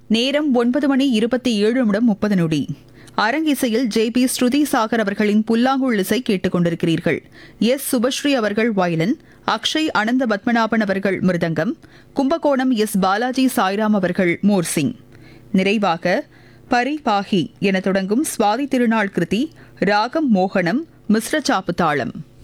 நேரம் 9:27:30. அரங்கிசையில் ஜே.பி. ஸ்ருதி சாகர் அவர்களின் புல்லாங்குழல் இசை கேட்டுக் கொண்டிருக்கிறீர்கள். எஸ். சுபஸ்ரீ அவர்கள் வயலின், அக்ஷய் அனந்த பத்மநாபன் அவர்கள் மிருதங்கம், கும்பகோணம் எஸ். பாலாஜி சாய்ராம் அவர்கள் மோர்சிங். நிறைவாக பரிபாகி என தொடங்கும் சுவாதி திருநாள் கிருதி, ராகம் மோகனம், மிஸ்ர சாப்பு தாளம்.